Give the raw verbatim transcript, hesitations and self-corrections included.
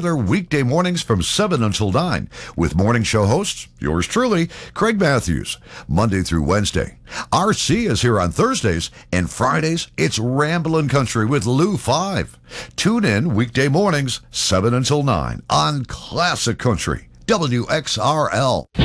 popular weekday mornings from seven until nine with morning show hosts, yours truly, Craig Matthews, Monday through Wednesday. R C is here on Thursdays, and Fridays, it's Ramblin' Country with Lou Five. Tune in weekday mornings, seven until nine on Classic Country, W X R L.